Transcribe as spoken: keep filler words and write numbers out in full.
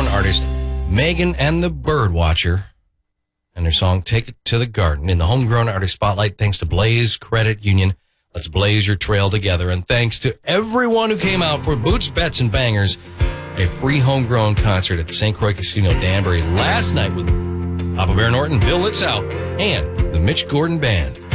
artist Megan and the Birdwatcher and their song Take It to the Garden in the Homegrown Artist Spotlight, thanks to Blaze Credit Union. Let's blaze your trail together. And thanks to everyone who came out for Boots, Bets, and Bangers, a free homegrown concert at the Saint Croix Casino Danbury last night with Papa Bear Norton, Bill Litzau, and the Mitch Gordon Band.